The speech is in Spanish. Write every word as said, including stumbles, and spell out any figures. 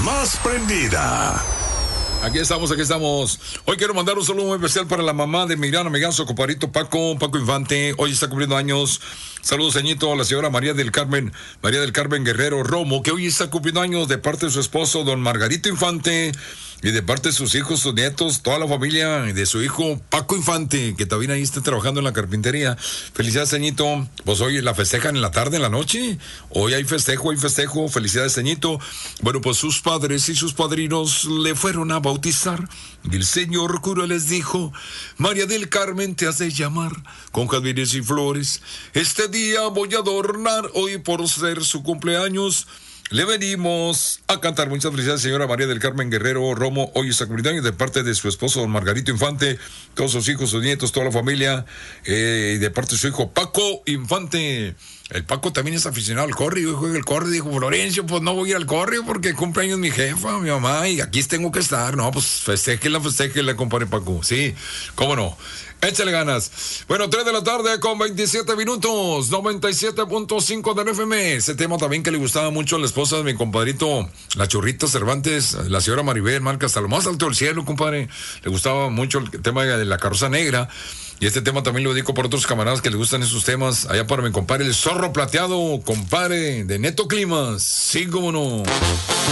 más prendida. Aquí estamos, aquí estamos. Hoy quiero mandar un saludo muy especial para la mamá de mi gran amigazo, compadrito Paco, Paco Infante. Hoy está cumpliendo años. Saludos, señito, a la señora María del Carmen, María del Carmen Guerrero Romo, que hoy está cumpliendo años de parte de su esposo, don Margarito Infante, y de parte de sus hijos, sus nietos, toda la familia, y de su hijo Paco Infante, que también ahí está trabajando en la carpintería. Felicidades, señito. Pues hoy la festejan en la tarde, en la noche. Hoy hay festejo, hay festejo. Felicidades, señito. Bueno, pues sus padres y sus padrinos le fueron a bautizar. Y el señor cura les dijo: María del Carmen, te has de llamar con jazmines y flores. Este día voy a adornar, hoy por ser su cumpleaños. Le venimos a cantar. Muchas felicidades, señora María del Carmen Guerrero Romo. Hoy está cumpliendo años de parte de su esposo, don Margarito Infante, todos sus hijos, sus nietos, toda la familia, eh, y de parte de su hijo Paco Infante. El Paco también es aficionado al correo, y juega el correo. Dijo: Florencio, pues no voy a ir al correo porque cumple años mi jefa, mi mamá, y aquí tengo que estar. No, pues festéjela, festéjela, compadre Paco. Sí, cómo no. Échale ganas. Bueno, tres de la tarde con veintisiete minutos, noventa y siete punto cinco de F M. Ese tema también que le gustaba mucho a la esposa de mi compadrito, la Churrita Cervantes, la señora Maribel, marca hasta lo más alto del cielo, compadre. Le gustaba mucho el tema de la carroza negra. Y este tema también lo dedico por otros camaradas que les gustan esos temas. Allá para mi compadre, el Zorro Plateado, compadre de Neto Climas. Sí, cómo no.